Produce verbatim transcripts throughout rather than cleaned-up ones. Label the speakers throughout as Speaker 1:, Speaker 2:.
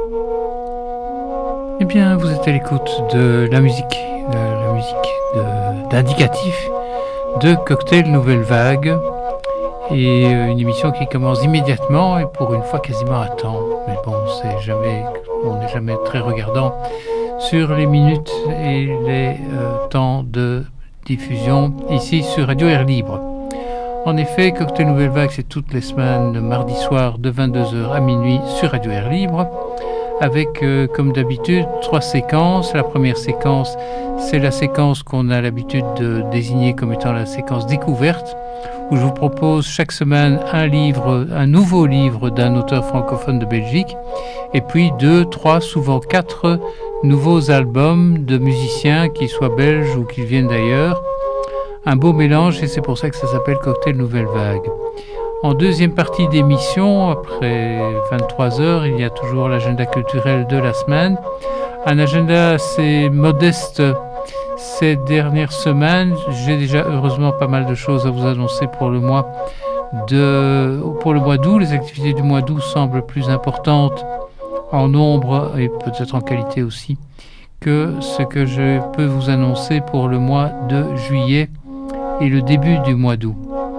Speaker 1: Eh bien, vous êtes à l'écoute de la musique, de la musique de, d'indicatif de Cocktail Nouvelle Vague, et une émission qui commence immédiatement et pour une fois quasiment à temps. Mais bon, c'est jamais, on n'est jamais très regardant sur les minutes et les euh, temps de diffusion ici sur Radio Air Libre. En effet, Cocktail Nouvelle Vague, c'est toutes les semaines, le mardi soir de vingt-deux heures à minuit sur Radio Air Libre, avec, euh, comme d'habitude, trois séquences. La première séquence, c'est la séquence qu'on a l'habitude de désigner comme étant la séquence découverte, où je vous propose chaque semaine un livre, un nouveau livre d'un auteur francophone de Belgique, et puis deux, trois, souvent quatre nouveaux albums de musiciens, qu'ils soient belges ou qu'ils viennent d'ailleurs. Un beau mélange, et c'est pour ça que ça s'appelle Cocktail Nouvelle Vague. En deuxième partie d'émission, après vingt-trois heures, il y a toujours l'agenda culturel de la semaine. Un agenda assez modeste ces dernières semaines. J'ai déjà heureusement pas mal de choses à vous annoncer pour le mois de, pour le mois d'août. Les activités du mois d'août semblent plus importantes en nombre et peut-être en qualité aussi que ce que je peux vous annoncer pour le mois de juillet et le début du mois d'août.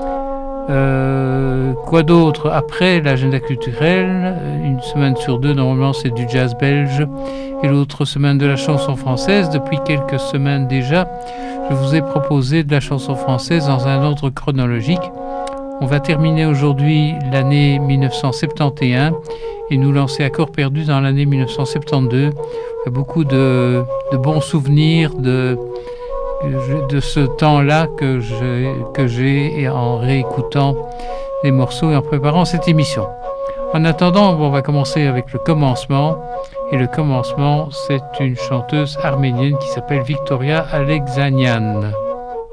Speaker 1: Euh, quoi d'autre après l'agenda culturel? Une semaine sur deux, normalement, c'est du jazz belge et l'autre semaine de la chanson française. Depuis quelques semaines déjà, je vous ai proposé de la chanson française dans un ordre chronologique. On va terminer aujourd'hui l'année dix-neuf cent soixante et onze et nous lancer à corps perdu dans l'année dix-neuf cent soixante-douze. Il y a beaucoup de, de bons souvenirs de de ce temps-là que j'ai, que j'ai en réécoutant les morceaux et en préparant cette émission. En attendant, on va commencer avec le commencement. Et le commencement, c'est une chanteuse arménienne qui s'appelle Victoria Alexanian.